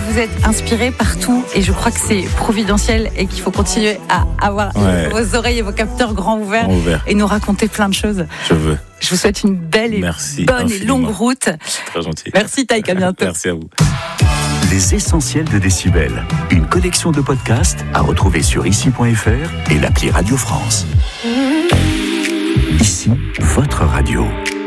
vous êtes inspiré partout et je crois que c'est providentiel et qu'il faut continuer à avoir vos oreilles et vos capteurs grands ouverts et nous raconter plein de choses. Je veux. Je vous souhaite une belle et bonne et longue route. Très gentil. Merci Taïk, à bientôt. Merci à vous. Les essentiels de Décibel, une collection de podcasts à retrouver sur ici.fr et l'appli Radio France. Ici, votre radio.